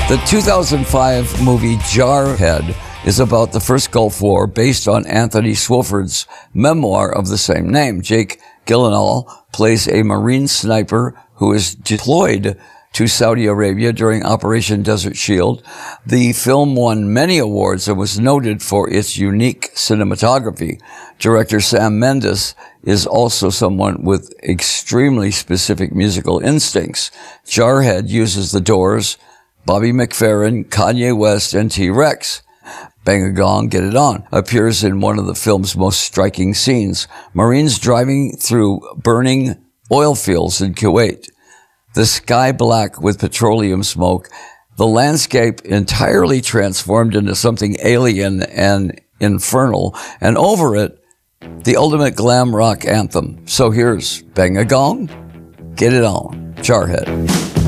The 2005 movie Jarhead is about the first Gulf War based on Anthony Swofford's memoir of the same name. Jake Gyllenhaal plays a Marine sniper who is deployed to Saudi Arabia during Operation Desert Shield. The film won many awards and was noted for its unique cinematography. Director Sam Mendes is also someone with extremely specific musical instincts. Jarhead uses The Doors, Bobby McFerrin, Kanye West, and T-Rex. Bang a Gong, Get It On appears in one of the film's most striking scenes. Marines driving through burning oil fields in Kuwait. The sky black with petroleum smoke. The landscape entirely transformed into something alien and infernal. And over it, the ultimate glam rock anthem. So here's Bang a Gong, Get It On, Jarhead.